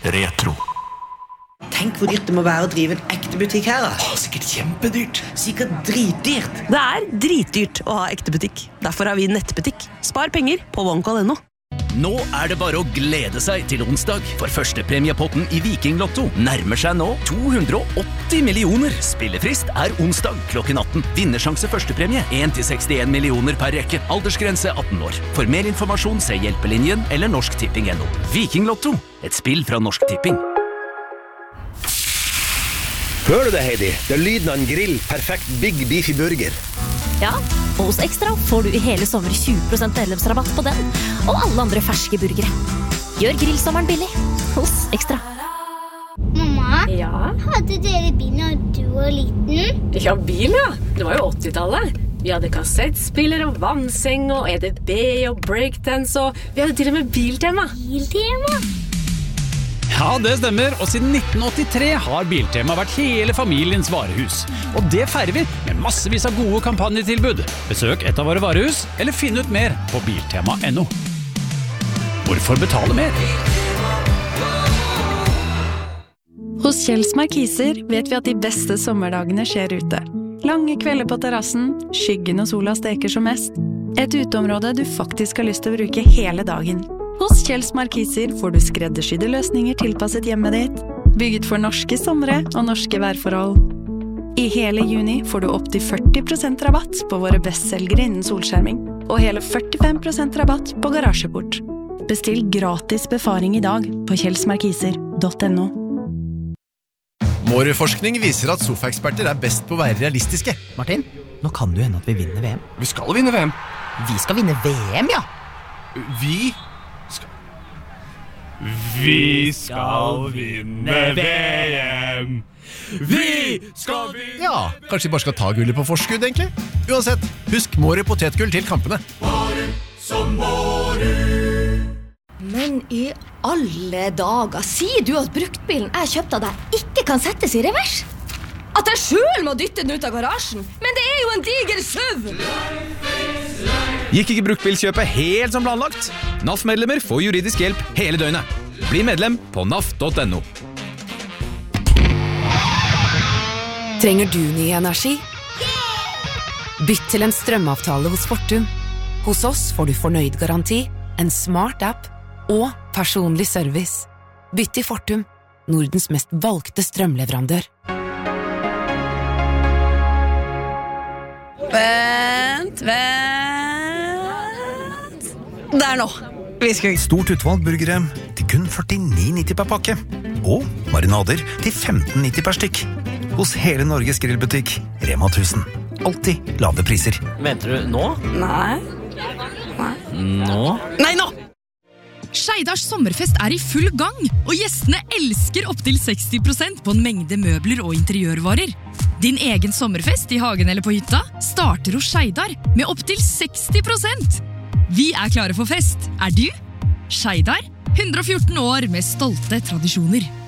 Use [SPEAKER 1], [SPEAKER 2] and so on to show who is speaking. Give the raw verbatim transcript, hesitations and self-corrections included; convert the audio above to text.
[SPEAKER 1] Retro.
[SPEAKER 2] Tenk hvor dyrt det må være å drive en ekte butikk her da.
[SPEAKER 1] Åh, sikkert kjempedyrt.
[SPEAKER 2] Sikkert dritdyrt.
[SPEAKER 3] Det er dritdyrt å ha ekte butikk. Derfor har vi nettbutikk. Spar penger på OneCall punktum no.
[SPEAKER 4] Nå er det bare å glede seg til onsdag, for første premiepotten i Viking Lotto nærmer seg nå to hundre og åtti millioner. Spillefrist er onsdag klokken atten. Vinnersjanse førstepremie en til sekstien millioner per rekke. Aldersgrense atten år. For mer informasjon se Hjelpelinjen eller Norsk Tipping punktum no. Viking Lotto, et spill fra Norsk Tipping.
[SPEAKER 5] Hører du det, Heidi? Det er lyden av en grill. Perfekt Big Beefy Burger.
[SPEAKER 6] Ja, og hos Extra får du i hele sommer tjue prosent medlemsrabatt på den, og alle andre ferske burgere. Gjør grillsommeren billig hos Extra.
[SPEAKER 7] Mamma,
[SPEAKER 8] ja?
[SPEAKER 7] hadde dere bil når du var liten?
[SPEAKER 8] Ja, bil, ja. Det var jo åttitallet. Vi hadde kassettspiller og vannseng og E D B og breakdance, og vi hadde til og med biltema.
[SPEAKER 7] Biltema?
[SPEAKER 9] Ja, det stemmer, og siden nitten åttitre har Biltema vært hele familiens varehus. Og det feirer vi med massevis av gode kampanjetilbud. Besøk et av våre varehus, eller finn ut mer på biltema punktum no. Hvorfor betale mer?
[SPEAKER 10] Hos Kjells Markiser vet vi at de beste sommerdagene skjer ute. Lange kvelder på terrassen, skyggen og sola steker som mest. Et uteområde du faktisk har lyst til å bruke hele dagen. Hos Kjells Markiser får du skreddersydde løsninger tilpasset hjemmet ditt, bygget for norske somre og norske værforhold. I hele juni får du opp til førti prosent rabatt på våre bestselgere innen solskjerming, og hele førtifem prosent rabatt på garasjeport. Bestill gratis befaring i dag på kjellsmarkiser punktum no.
[SPEAKER 11] Mårud-forskning viser at sofaeksperter er best på å være realistiske.
[SPEAKER 12] Martin, nå kan du hende at vi vinner V M.
[SPEAKER 11] Vi skal vinne V M.
[SPEAKER 12] Vi skal vinne V M, ja.
[SPEAKER 11] Vi...
[SPEAKER 13] Vi skal vinne V M. Vi skal vinne.
[SPEAKER 11] Ja, kanskje vi bare skal ta gullet på forskudd, egentlig. Uansett, husk Mårud potetgull til kampene.
[SPEAKER 13] Mårud som Mårud.
[SPEAKER 14] Men i alle dager, sier du at bruktbilen jeg kjøpte av deg ikke kan settes i revers? At jeg selv må dytte den ut av garasjen? Men det er jo en diger SUV!
[SPEAKER 15] Gikk ikke bruktbilkjøpet helt som planlagt? N A F-medlemmer får juridisk hjelp hele døgnet. Bli medlem på N A F punktum no.
[SPEAKER 16] Trenger du ny energi? Bytt til en strømavtale hos Fortum. Hos oss får du fornøyd garanti, en smart app og personlig service. Bytt til Fortum, Nordens mest valgte strømleverandør.
[SPEAKER 3] Vent, vent. Der nå. Vi skal...
[SPEAKER 17] Stort utvalg burgere til kun førtini nitti per pakke. Og marinader til femten nitti per stykk. Hos hele Norges grillbutikk, Rema tusen. Alltid lave priser.
[SPEAKER 12] Venter du nå?
[SPEAKER 3] Nei. Nei.
[SPEAKER 12] Nå?
[SPEAKER 3] Nei, nå!
[SPEAKER 18] Skeidars sommerfest er i full gang, og gjestene elsker opp til seksti prosent på en mengde møbler og interiørvarer. Din egen sommerfest i hagen eller på hytta starter hos Skeidar med opp til seksti prosent. Vi er klare for fest. Er du? Skeidar, hundre og fjorten år med stolte tradisjoner.